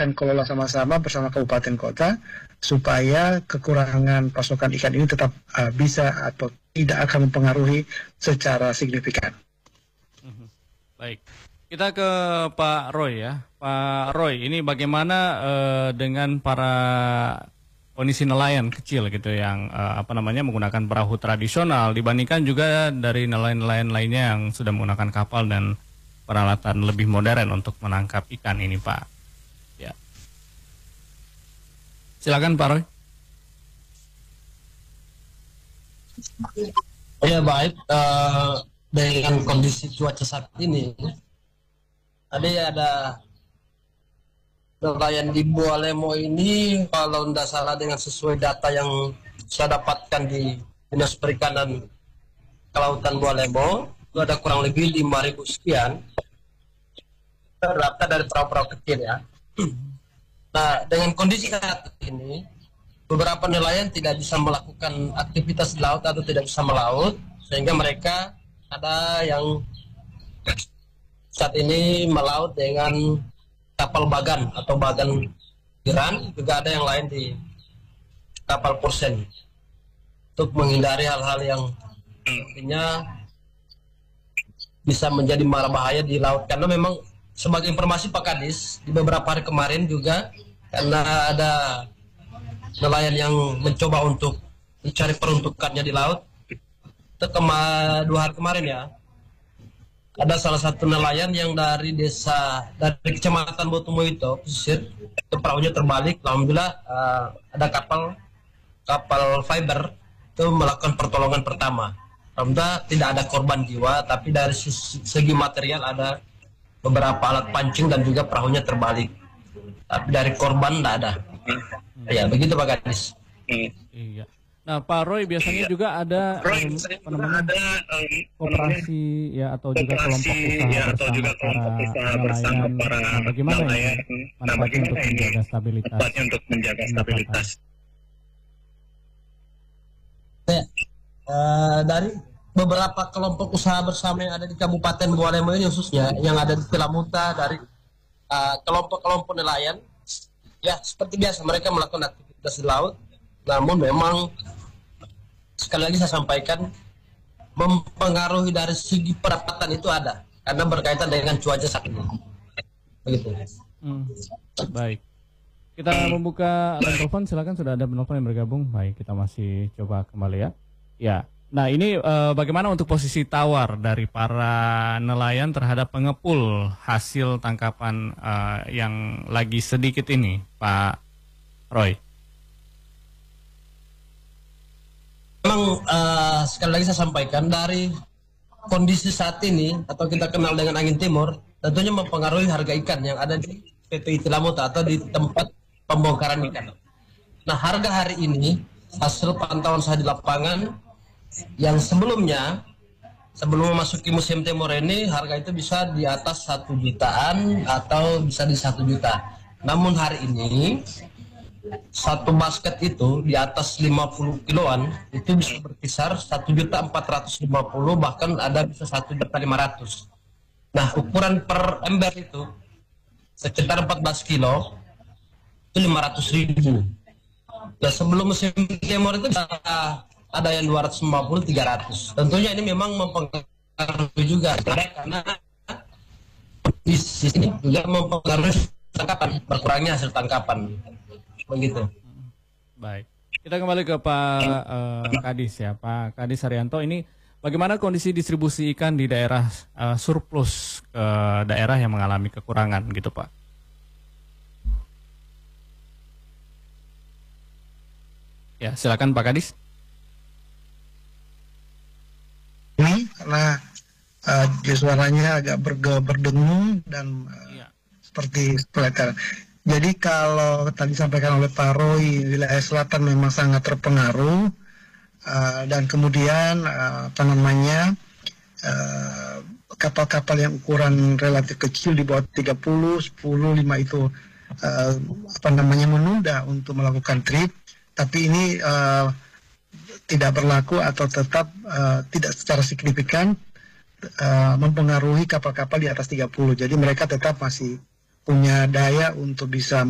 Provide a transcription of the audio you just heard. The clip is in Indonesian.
akan kelola sama-sama bersama kabupaten kota supaya kekurangan pasokan ikan ini tetap bisa atau tidak akan mempengaruhi secara signifikan. Baik, kita ke Pak Roy ya. Pak Roy, ini bagaimana dengan para kondisi nelayan kecil gitu yang menggunakan perahu tradisional dibandingkan juga dari nelayan-nelayan lainnya yang sudah menggunakan kapal dan peralatan lebih modern untuk menangkap ikan ini, Pak. Ya. Silakan Pak Roy. Ya baik, dengan kondisi cuaca saat ini, ada nelayan di Bualemo ini, kalau tidak salah dengan sesuai data yang saya dapatkan di Dinas Perikanan Kelautan Bualemo, itu ada kurang lebih 5.000 sekian, terdaftar dari perahu-perahu kecil ya. Nah, dengan kondisi saat ini, beberapa nelayan tidak bisa melakukan aktivitas di laut atau tidak bisa melaut, sehingga mereka ada yang saat ini melaut dengan kapal bagan atau bagan Iran, juga ada yang lain di kapal Porsen untuk menghindari hal-hal yang intinya bisa menjadi mara bahaya di laut. Karena memang sebagai informasi Pak Kadis, di beberapa hari kemarin juga karena ada nelayan yang mencoba untuk mencari peruntukannya di laut, itu 2 hari kemarin ya, ada salah satu nelayan yang dari kecamatan Botumo itu, pesisir, itu perahunya terbalik. Alhamdulillah ada kapal fiber itu melakukan pertolongan pertama. Alhamdulillah tidak ada korban jiwa, tapi dari segi material ada beberapa alat pancing dan juga perahunya terbalik. Tapi dari korban tidak ada. Ya begitu Pak Kadis. Iya. Nah, Pak Roy, biasanya juga ada kooperasi ya atau juga kelompok usaha bersama para nelayan. Bagaimana ya manfaatnya untuk menjaga stabilitas? Dari beberapa kelompok usaha bersama yang ada di Kabupaten Bualemo ini khususnya, yang ada di Tilamuta, dari kelompok-kelompok nelayan, ya seperti biasa mereka melakukan aktivitas di laut. Namun memang sekali lagi saya sampaikan, mempengaruhi dari segi perapatan itu ada, karena berkaitan dengan cuaca saat ini. Begitu. Baik. Kita membuka line telepon, silakan, sudah ada penelpon yang bergabung. Baik, kita masih coba kembali ya. Ya. Nah, ini bagaimana untuk posisi tawar dari para nelayan terhadap pengepul hasil tangkapan yang lagi sedikit ini, Pak Roy? Memang sekali lagi saya sampaikan, dari kondisi saat ini atau kita kenal dengan angin timur, tentunya mempengaruhi harga ikan yang ada di PTI Tilamuta atau di tempat pembongkaran ikan. Nah, harga hari ini hasil pantauan saya di lapangan, yang sebelum memasuki musim timur ini harga itu bisa di atas 1 jutaan atau bisa di 1 juta. Namun hari ini satu basket itu di atas 50 kiloan itu bisa berkisar 1.450.000, bahkan ada bisa 1.500.000. Nah, ukuran per ember itu sekitar 14 kilo itu 500.000. Nah, sebelum musim timur itu ada yang 250-300. Tentunya ini memang mempengaruhi juga, karena di sini juga mempengaruhi tangkapan, berkurangnya hasil tangkapan. Begitu. Baik. Kita kembali ke Pak Kadis ya, Pak Kadis Haryanto. Ini bagaimana kondisi distribusi ikan di daerah surplus ke daerah yang mengalami kekurangan gitu, Pak? Ya, silakan Pak Kadis. Ini karena suaranya agak berdengung dan seperti peletar. Jadi kalau tadi disampaikan oleh Pak Roy, wilayah selatan memang sangat terpengaruh, dan kemudian kapal-kapal yang ukuran relatif kecil di bawah 30, 10, 5 itu menunda untuk melakukan trip, tapi ini tidak berlaku atau tetap tidak secara signifikan mempengaruhi kapal-kapal di atas 30. Jadi mereka tetap masih punya daya untuk bisa